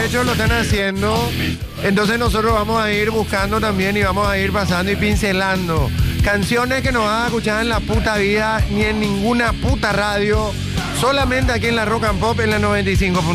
de hecho lo están haciendo. Entonces nosotros vamos a ir buscando también y vamos a ir pasando y pincelando canciones que no vas a escuchar en la puta vida ni en ninguna puta radio, solamente aquí en la Rock and Pop en la 95.